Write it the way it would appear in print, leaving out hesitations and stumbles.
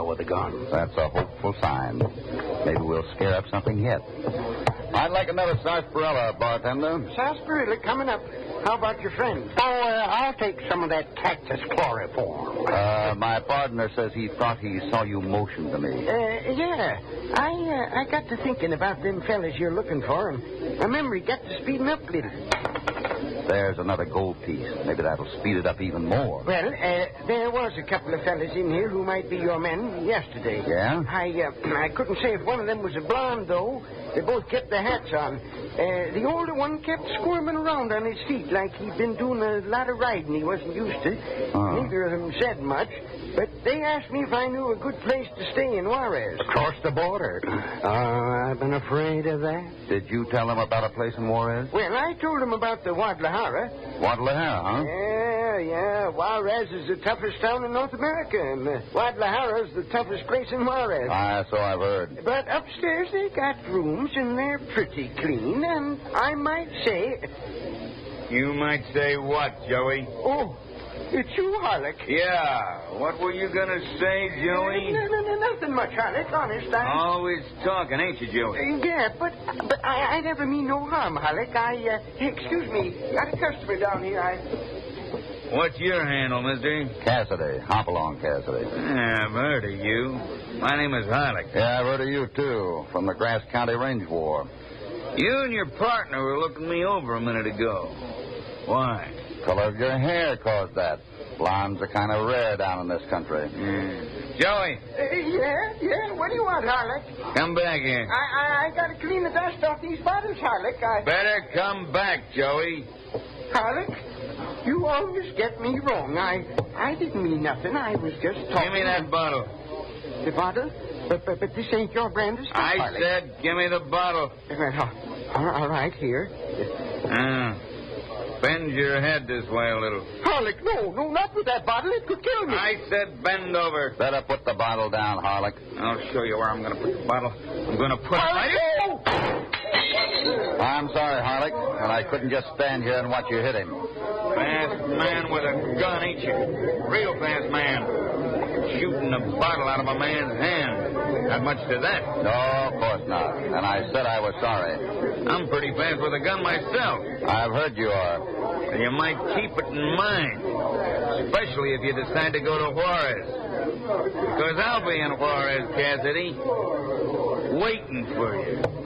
with a gun. That's a hopeful sign. Maybe we'll scare up something yet. I'd like another sarsaparilla, bartender. Sarsaparilla coming up. How about your friend? Oh, I'll take some of that cactus chloroform. My partner says he thought he saw you motion to me. Yeah. I got to thinking about them fellas you're looking for, and my memory got to speeding up a little. There's another gold piece. Maybe that'll speed it up even more. Well, there was a couple of fellas in here who might be your men yesterday. Yeah? I couldn't say if one of them was a blonde, though. They both kept their hats on. The older one kept squirming around on his feet like he'd been doing a lot of riding he wasn't used to. Neither of them said much, but they asked me if I knew a good place to stay in Juarez. Across the border. I've been afraid of that. Did you tell them about a place in Juarez? Well, I told them about the Guadalajara. Guadalajara, huh? Yeah. Juarez is the toughest town in North America, and Guadalajara is the toughest place in Juarez. So I've heard. But upstairs they got rooms, and they're pretty clean, and I might say... You might say what, Joey? Oh, it's you, Harlock. Yeah. What were you going to say, Joey? No, nothing much, Harlock, honest. Always talking, ain't you, Joey? Yeah, but I never mean no harm, Harlock. Excuse me, got a customer down here. What's your handle, mister? Cassidy. Hopalong Cassidy. Yeah, I've heard of you. My name is Harlock. Yeah, I've heard of you, too, from the Grass County Range War. You and your partner were looking me over a minute ago. Why? Color of your hair caused that. Blondes are kind of rare down in this country. Joey. Yeah. What do you want, Harlock? Come back here. I got to clean the dust off these bottles, Harlock. Better come back, Joey. Harlock, you always get me wrong. I didn't mean nothing. I was just talking. Give me that bottle. The bottle? But this ain't your brand of stuff, I said give me the bottle. All right, here. Bend your head this way a little. Harlock, no, not with that bottle. It could kill me. I said bend over. Better put the bottle down, Harlock. I'll show you where I'm going to put the bottle. I'm going to put it... I'm sorry, Harlock, and I couldn't just stand here and watch you hit him. Fast man with a gun, ain't you? Real fast man. Shooting a bottle out of a man's hand. Not much to that. No, of course not. And I said I was sorry. I'm pretty fast with a gun myself. I've heard you are. And you might keep it in mind. Especially if you decide to go to Juarez. Because I'll be in Juarez, Cassidy. Waiting for you.